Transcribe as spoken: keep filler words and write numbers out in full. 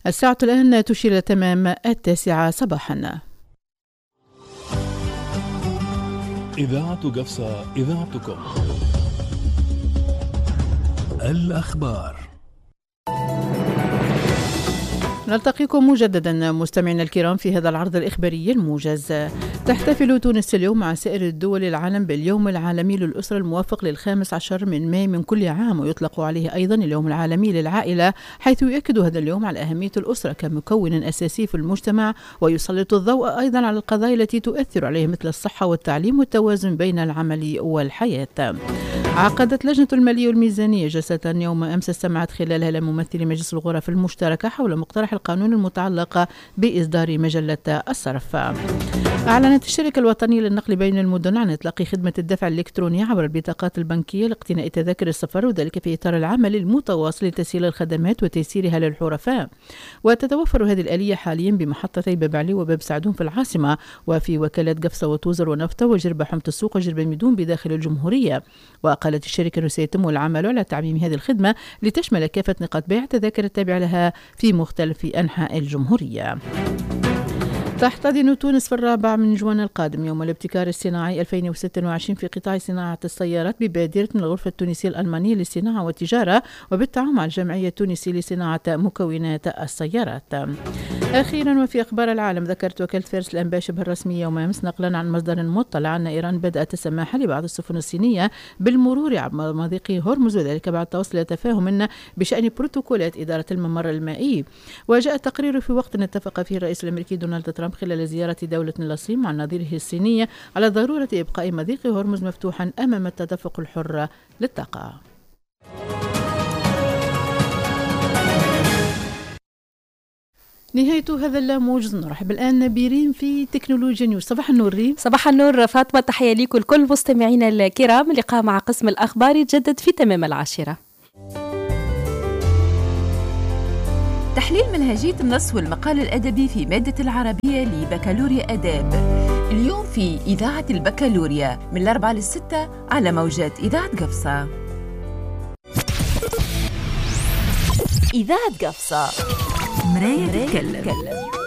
الساعة الآن تشير تمام التاسعة صباحا. إذاعة قفصة، إذاعتكم. الأخبار. نلتقيكم مجددا مستمعينا الكرام في هذا العرض الإخباري الموجز. تحتفل تونس اليوم مع سائر الدول العالم باليوم العالمي للأسرة الموافق للخامس عشر من ماي من كل عام، ويطلق عليه أيضا اليوم العالمي للعائلة، حيث يؤكد هذا اليوم على أهمية الأسرة كمكون أساسي في المجتمع، ويسلط الضوء أيضا على القضايا التي تؤثر عليه مثل الصحة والتعليم والتوازن بين العمل والحياة. عقدت لجنة المالية والميزانية جلسة يوم أمس استمعت خلالها لممثلي مجلس الغرف المشتركة حول مقترح القانون المتعلق بإصدار مجلة الصرف. أعلنت الشركة الوطنية للنقل بين المدن عن إطلاق خدمة الدفع الإلكتروني عبر البطاقات البنكية لاقتناء تذاكر السفر، وذلك في إطار العمل المتواصل لتسهيل الخدمات وتيسيرها للحرفاء. وتتوفر هذه الآلية حاليا بمحطتي باب علي وباب سعدون في العاصمة، وفي وكالات قفصة وتوزر ونفطة وجربة حمص السوق وجربة ميدون بداخل الجمهورية. وقالت الشركة أنه سيتم العمل على تعميم هذه الخدمة لتشمل كافة نقاط بيع التذاكر التابعة لها في مختلف أنحاء الجمهورية. تحتضن تونس في الرابع من جوان القادم يوم الابتكار الصناعي ألفين وستة وعشرين في قطاع صناعة السيارات ببادرة من الغرفة التونسية الألمانية للصناعة والتجارة وبالتعاون مع الجمعية التونسية لصناعة مكونات السيارات. أخيرا وفي أخبار العالم، ذكرت وكالة فارس الأنباء شبه الرسمية يوم أمس نقلا عن مصدر مطلع أن إيران بدأت السماح لبعض السفن الصينية بالمرور عبر مضيق هرمز، وذلك بعد توصل إلى تفاهم بشأن بروتوكولات إدارة الممر المائي. وجاء التقرير في وقت اتفق فيه الرئيس الأمريكي دونالد ترامب خلال زيارة دولة الصين مع نظيره الصيني على ضرورة إبقاء مضيق هرمز مفتوحا أمام التدفق الحر للطاقة. نهاية هذا الموجز. نرحب الآن بريم في تكنولوجيا نيوز. صباح النور ريم. صباح النور فاطمة، تحية لكم الكل مستمعينا الكرام. لقاء مع قسم الأخبار يتجدد في تمام العاشرة. تحليل منهجية النص والمقال الأدبي في مادة العربية لبكالوريا آداب اليوم في إذاعة البكالوريا من الأربعة للستة على موجات إذاعة قفصة. إذاعة قفصة، مراية تتكلم.